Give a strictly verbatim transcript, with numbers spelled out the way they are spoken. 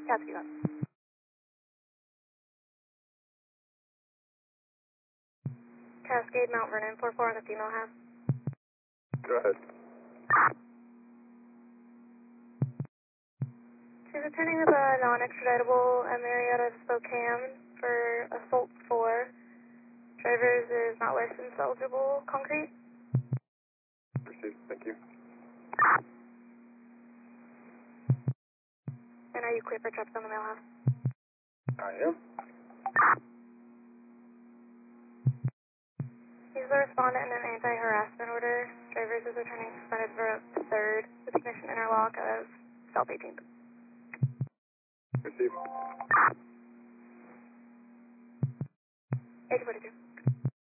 Cascade on. Cascade, Mount Vernon, four four on the female half. Go ahead. She's returning with a non-extraditable Marietta to Spokane for assault four. Drivers is not license eligible. Concrete. Received. Thank you. And are you clear for trips on the male half? I am. He's the respondent in an anti-harassment order. Drivers is returning suspended for the third with ignition interlock of South eighteenth. Received.